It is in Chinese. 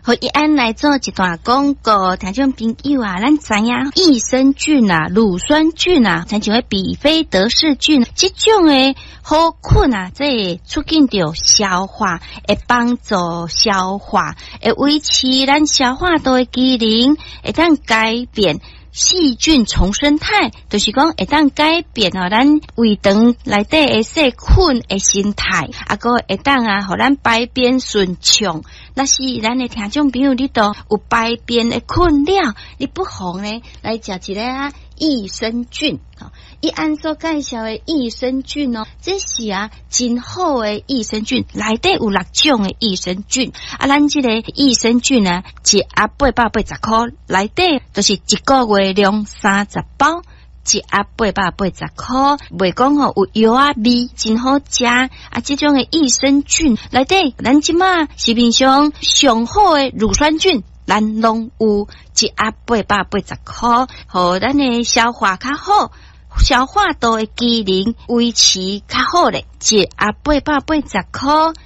和一安来做一段广告，听众朋友啊，咱知影益生菌啊、乳酸菌啊，像像比菲德氏菌，这种的好菌啊，这会促进着消化，会帮助消化，会维持咱消化道的机能，会当改变细菌重生态，就是讲会当改变咱胃肠内底的细菌的生态，个会当互咱排便顺畅。那是咱的听众朋友，你都有排便的困扰，你不妨呢来食一个益生菌。伊按所介绍的益生菌这是真好的益生菌，内底有6种的益生菌。咱这个益生菌呢，一盒880块，内底就是一个月量30包。一盒880块，袂讲有药味，真好食。这种的益生菌内底，咱即马市面上上好的乳酸菌，咱拢有一盒880块，互咱的消化较好，消化道的机能维持较好咧。一盒880块。